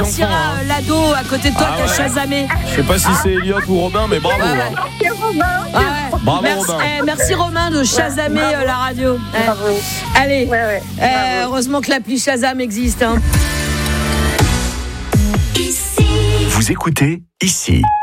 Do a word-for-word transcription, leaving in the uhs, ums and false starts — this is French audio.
Tira hein. l'ado à côté de toi Ah qui a ouais. chasamé. Je sais pas si c'est Elliot ou Robin, mais bravo. Ouais, ouais. hein. C'est Robin. Ah ouais. Bravo, merci, Robin. eh, merci Romain de chasamer bravo. euh, la radio. Eh. Bravo. Allez, Ouais, ouais. eh, Bravo. heureusement que l'appli Shazam existe. Hein. Vous écoutez ici.